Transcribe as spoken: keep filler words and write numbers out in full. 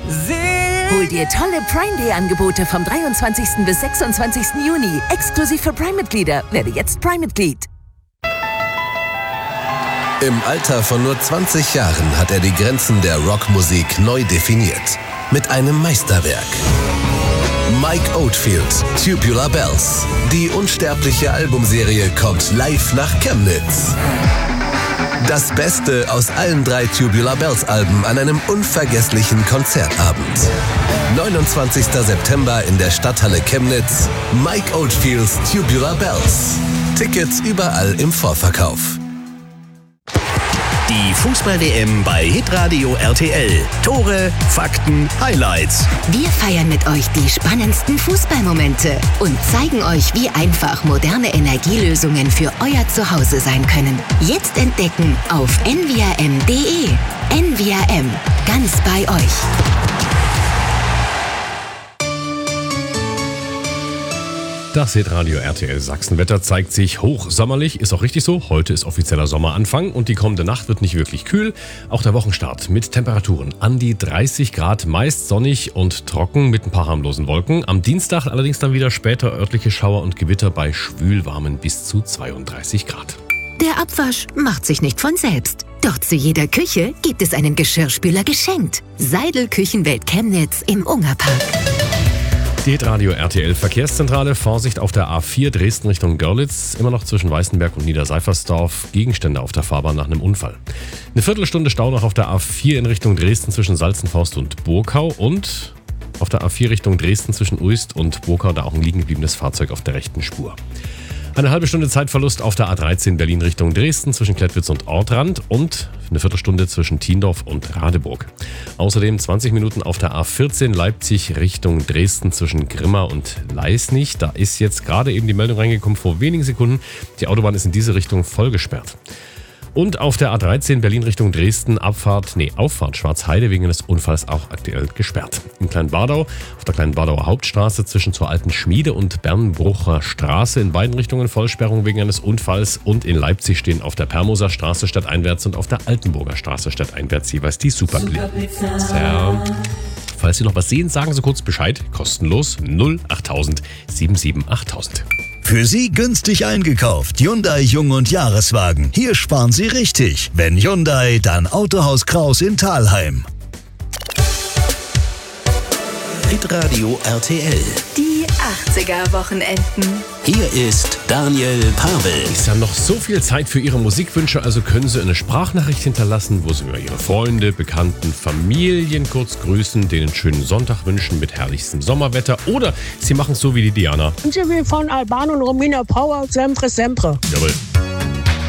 Hol dir tolle Prime Day Angebote vom dreiundzwanzigsten bis sechsundzwanzigsten Juni. Exklusiv für Prime-Mitglieder. Werde jetzt Prime-Mitglied. Im Alter von nur zwanzig Jahren hat er die Grenzen der Rockmusik neu definiert. Mit einem Meisterwerk. Mike Oldfield, Tubular Bells. Die unsterbliche Albumserie kommt live nach Chemnitz. Das Beste aus allen drei Tubular Bells Alben an einem unvergesslichen Konzertabend. neunundzwanzigsten September in der Stadthalle Chemnitz. Mike Oldfields Tubular Bells. Tickets überall im Vorverkauf. Die Fußball-W M bei Hitradio R T L. Tore, Fakten, Highlights. Wir feiern mit euch die spannendsten Fußballmomente und zeigen euch, wie einfach moderne Energielösungen für euer Zuhause sein können. Jetzt entdecken auf n v r m punkt d e. N V R M, ganz bei euch. Das Hitradio R T L Sachsenwetter zeigt sich hochsommerlich, ist auch richtig so. Heute ist offizieller Sommeranfang und die kommende Nacht wird nicht wirklich kühl. Auch der Wochenstart mit Temperaturen an die dreißig Grad, meist sonnig und trocken mit ein paar harmlosen Wolken. Am Dienstag allerdings dann wieder später örtliche Schauer und Gewitter bei schwülwarmen bis zu zweiunddreißig Grad. Der Abwasch macht sich nicht von selbst. Doch zu jeder Küche gibt es einen Geschirrspüler geschenkt. Seidel Küchenwelt Chemnitz im Ungerpark. Die Hitradio R T L Verkehrszentrale, Vorsicht auf der A vier Dresden Richtung Görlitz, immer noch zwischen Weißenberg und Niederseifersdorf, Gegenstände auf der Fahrbahn nach einem Unfall. Eine Viertelstunde Stau noch auf der A vier in Richtung Dresden zwischen Salzenforst und Burkau und auf der A vier Richtung Dresden zwischen Uist und Burkau, da auch ein liegen gebliebenes Fahrzeug auf der rechten Spur. Eine halbe Stunde Zeitverlust auf der A dreizehn Berlin Richtung Dresden zwischen Klettwitz und Ortrand und eine Viertelstunde zwischen Tiendorf und Radeburg. Außerdem zwanzig Minuten auf der A vierzehn Leipzig Richtung Dresden zwischen Grimma und Leisnig. Da ist jetzt gerade eben die Meldung reingekommen vor wenigen Sekunden. Die Autobahn ist in diese Richtung voll gesperrt. Und auf der A dreizehn Berlin Richtung Dresden Abfahrt, nee, Auffahrt Schwarzheide wegen des Unfalls auch aktuell gesperrt. In Kleinbadau, auf der Kleinbadauer Hauptstraße zwischen zur Alten Schmiede und Bernbrucher Straße in beiden Richtungen Vollsperrung wegen eines Unfalls und in Leipzig stehen auf der Permoser Straße stadteinwärts und auf der Altenburger Straße stadteinwärts jeweils die Superblitzer. Falls Sie noch was sehen, sagen Sie kurz Bescheid. Kostenlos null achttausend siebenundsiebzig achttausend. Für Sie günstig eingekauft. Hyundai Jung- und Jahreswagen. Hier sparen Sie richtig. Wenn Hyundai, dann Autohaus Kraus in Thalheim. Hitradio R T L. Die achtziger-Wochenenden. Hier ist Daniel Pavel. Ist ja noch so viel Zeit für Ihre Musikwünsche, also können Sie eine Sprachnachricht hinterlassen, wo Sie über Ihre Freunde, Bekannten, Familien kurz grüßen, denen einen schönen Sonntag wünschen mit herrlichstem Sommerwetter oder Sie machen es so wie die Diana. Ich will von Alban und Romina Power, sempre, sempre. Jawohl.